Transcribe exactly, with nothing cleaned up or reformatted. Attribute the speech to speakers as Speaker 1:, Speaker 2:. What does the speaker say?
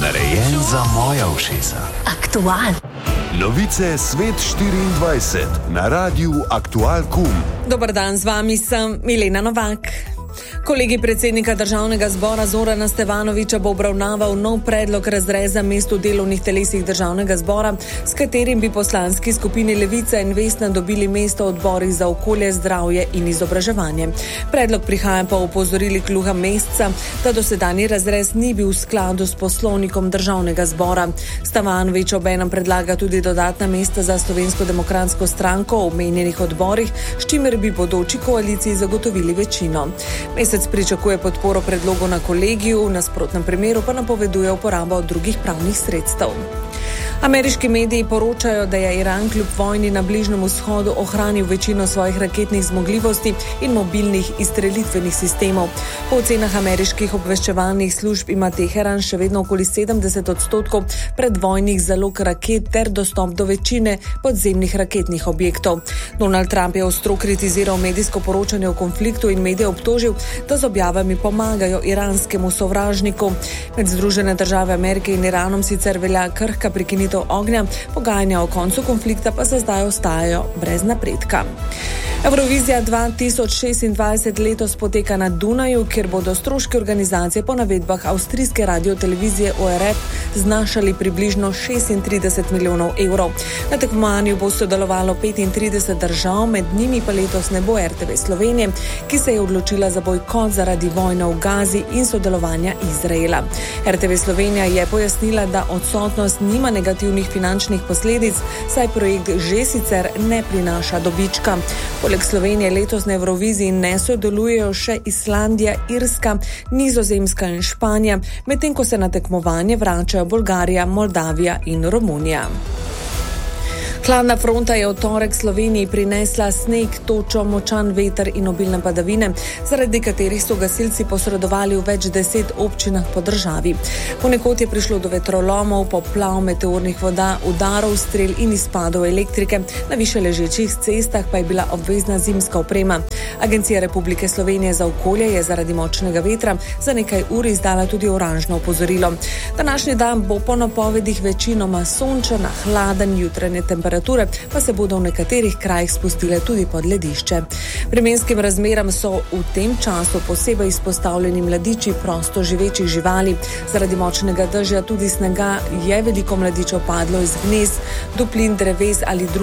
Speaker 1: Narejen za moja ušesa.
Speaker 2: Aktual.
Speaker 1: Novice Svet štiriindvajset na Radiu Aktual Kum.
Speaker 3: Dobar dan, z vami sem Milena Novak. Kolegi predsednika Državnega zbora Zorana Stevanovića bo obravnaval nov predlog razreza mest v delovnih telesih Državnega zbora, s katerim bi poslanski skupini Levica in Vesna dobili mesto v odborih za okolje, zdravje in izobraževanje. Predlog prihaja po opozorili Kluha Mesca, da dosedanji razrez ni bil v skladu s poslovnikom Državnega zbora. Stevanović obenem predlaga tudi dodatna mesta za Slovensko demokratsko stranko v omenjenih odborih, s čimer bi bodoči koaliciji zagotovili večino. Mesec pričakuje podporo predlogu na kolegiju, v nasprotnem primeru pa napoveduje uporabo drugih pravnih sredstev. Ameriški mediji poročajo, da je Iran kljub vojni na Bližnjem vzhodu ohranil večino svojih raketnih zmogljivosti in mobilnih izstrelitvenih sistemov. Po ocenah ameriških obveščevalnih služb ima Teheran še vedno okoli sedemdeset odstotkov predvojnih zalog raket ter dostop do večine podzemnih raketnih objektov. Donald Trump je ostro kritiziral medijsko poročanje o konfliktu in medije obtožil, da z objavami pomagajo iranskemu sovražniku. Med Združene države Amerike in Iranom sicer velja krhka prekinitev ognja, pogajanja o koncu konflikta pa za zdaj ostajajo brez napredka. Eurovizija dva tisoč šestindvajset letos poteka na Dunaju, kjer bodo stroški organizacije po navedbah avstrijske radiotelevizije O R F znašali približno šestintrideset milijonov evrov. Na tekmovanju bo sodelovalo petintrideset držav, med njimi pa letos ne bo R T V Slovenije, ki se je odločila za bojkot zaradi vojne v Gazi in sodelovanja Izraela. R T V Slovenija je pojasnila, da odsotnost nima negativnih finančnih posledic, saj projekt že sicer ne prinaša dobička. Poleg Slovenije letos na Evroviziji ne sodelujejo še Islandija, Irska, Nizozemska in Španija, medtem ko se na tekmovanje vračajo Bolgarija, Moldavija in Romunija. Hladna fronta je v torek Sloveniji prinesla sneg, točo, močan veter in obilne padavine, zaradi katerih so gasilci posredovali v več deset občinah po državi. Ponekod je prišlo do vetrolomov, poplav, meteornih voda, udarov, strel in izpadov elektrike, na više ležečih cestah pa je bila obvezna zimska oprema. Agencija Republike Slovenije za okolje je zaradi močnega vetra za nekaj ur izdala tudi oranžno opozorilo. Današnji dan bo po napovedih večinoma sončen, hladen, jutranje temperature pa se bodo v nekaterih krajih spustile tudi pod ledišče. Vremenskim razmeram so v tem času posebej izpostavljeni mladiči prosto živečih živali. Zaradi močnega dežja tudi snega je veliko mladičev padlo iz gnezd, duplin, dreves ali drugih